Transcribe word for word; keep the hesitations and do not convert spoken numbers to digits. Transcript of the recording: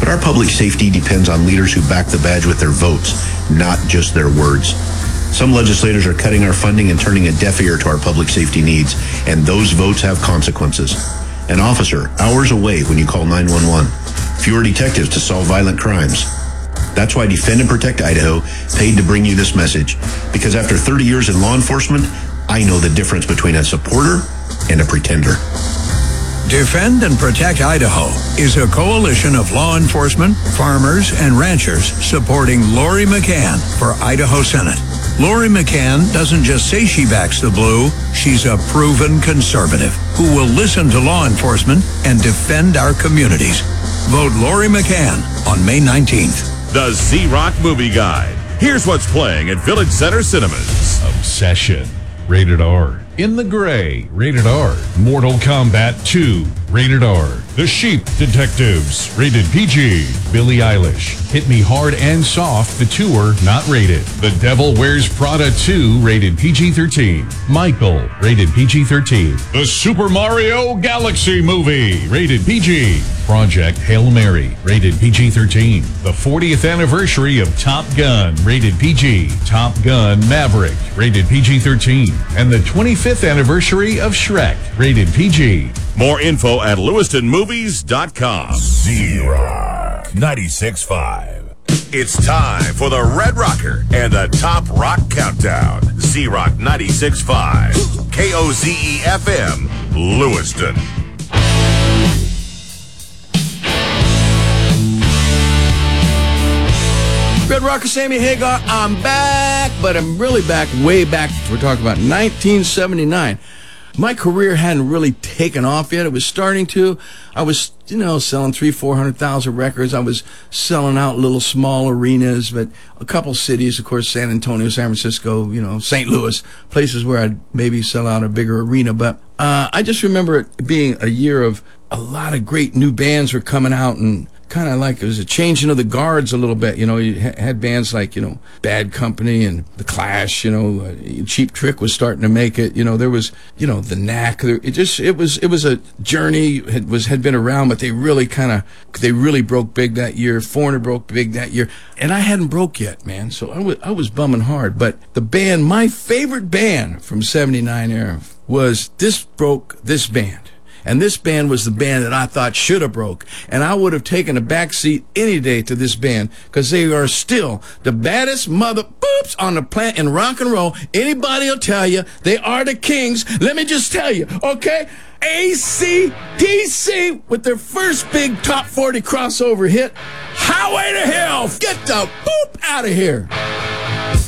But our public safety depends on leaders who back the badge with their votes, not just their words. Some legislators are cutting our funding and turning a deaf ear to our public safety needs, and those votes have consequences. An officer, hours away when you call nine one one. Fewer detectives to solve violent crimes. That's why Defend and Protect Idaho paid to bring you this message. Because after thirty years in law enforcement, I know the difference between a supporter and a pretender. Defend and Protect Idaho is a coalition of law enforcement, farmers, and ranchers supporting Lori McCann for Idaho Senate. Lori McCann doesn't just say she backs the blue, she's a proven conservative who will listen to law enforcement and defend our communities. Vote Lori McCann on May nineteenth. The Z-Rock Movie Guide. Here's what's playing at Village Center Cinemas. Obsession, rated R. In the Gray, rated R. Mortal Kombat two, rated R. The Sheep Detectives, rated P G. Billie Eilish, Hit Me Hard and Soft, the tour, not rated. The Devil Wears Prada two, rated P G thirteen. Michael, rated P G thirteen. The Super Mario Galaxy Movie, rated P G. Project Hail Mary, rated P G thirteen. The fortieth anniversary of Top Gun, rated P G. Top Gun Maverick, rated P G thirteen. And the twenty-fifth anniversary of Shrek, rated P G. More info at lewiston movies dot com. Z-Rock ninety-six point five. It's time for the Red Rocker and the Top Rock Countdown. Z-Rock ninety-six point five. K O Z E F M, Lewiston. Red Rocker, Sammy Hagar, I'm back, but I'm really back, way back. We're talking about nineteen seventy-nine. My career hadn't really taken off yet. It was starting to. I was, you know, selling three, four hundred thousand records. I was selling out little small arenas, but a couple cities, of course, San Antonio, San Francisco, you know, Saint Louis, places where I'd maybe sell out a bigger arena. But uh, I just remember it being a year of a lot of great new bands were coming out, and kind of like it was a changing of the guards a little bit. You know, you ha- had bands like, you know, Bad Company and The Clash, you know, uh, Cheap Trick was starting to make it. You know, there was, you know, The Knack. There, it just, it was, it was a journey, it was, had been around, but they really kind of, they really broke big that year. Foreigner broke big that year. And I hadn't broke yet, man. So I was, I was bumming hard. But the band, my favorite band from seventy-nine era was This Broke This Band. And this band was the band that I thought should have broke. And I would have taken a back seat any day to this band, because they are still the baddest mother boops on the planet in rock and roll. Anybody will tell you they are the kings. Let me just tell you, okay? A C D C with their first big top forty crossover hit, Highway to Hell. Get the boop out of here.